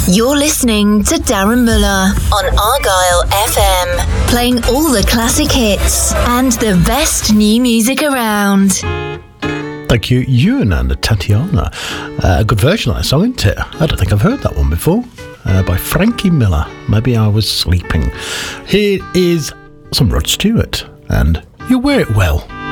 You're listening to Darren Muller on Argyle FM, playing all the classic hits and the best new music around. Thank you, Ewan and Tatiana. A good version of that song, isn't it? I don't think I've heard that one before. By Frankie Miller. Maybe I was sleeping. Here is some Rod Stewart, and You Wear It Well.